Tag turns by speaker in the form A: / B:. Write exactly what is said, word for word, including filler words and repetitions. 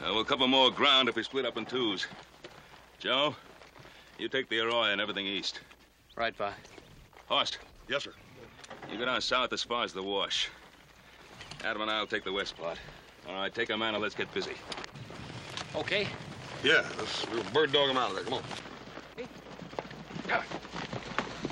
A: Uh, we'll cover more ground if we split up in twos. Joe, you take the Arroyo and everything east.
B: Right, Pa.
A: Horst.
C: Yes, sir.
A: You go down south as far as the wash. Adam and I'll take the west part. All right, take a man and let's get busy.
B: Okay.
C: Yeah, let's we'll bird dog him out of there. Come on.
B: Hey.